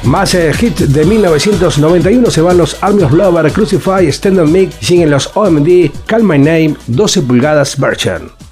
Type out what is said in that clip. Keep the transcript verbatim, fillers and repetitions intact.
Más eh, hit de mil novecientos noventa y uno se van los Army of Lover, Crucify, Stand on Me, siguen los O M D, Call My Name, doce pulgadas version.